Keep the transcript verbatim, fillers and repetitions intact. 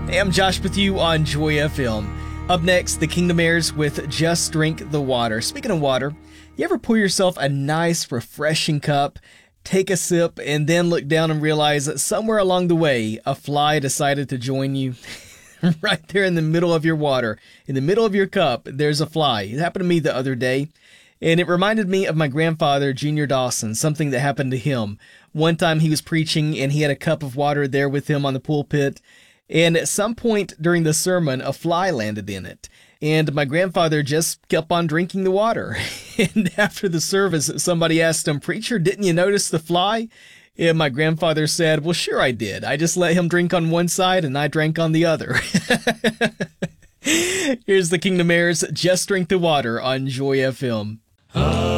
Hey, I'm Josh with you on Joy F M. Up next, the Kingdom Heirs with Just Drink the Water. Speaking of water, you ever pour yourself a nice, refreshing cup, take a sip, and then look down and realize that somewhere along the way, a fly decided to join you? Right there in the middle of your water, in the middle of your cup, there's a fly. It happened to me the other day, and it reminded me of my grandfather, Junior Dawson, something that happened to him. One time he was preaching, and he had a cup of water there with him on the pulpit, and at some point during the sermon, a fly landed in it. And my grandfather just kept on drinking the water. And after the service, somebody asked him, "Preacher, didn't you notice the fly?" And my grandfather said, "Well, sure I did. I just let him drink on one side and I drank on the other." Here's the Kingdom Heirs, Just Drink the Water on Joy F M.